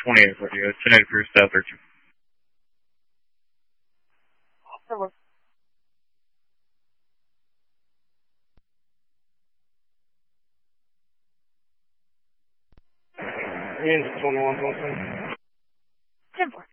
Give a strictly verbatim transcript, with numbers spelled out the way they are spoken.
twenty-eight for you. ten eighty for your staff thirteen. Ian's twenty-one, twenty-seven. ten four.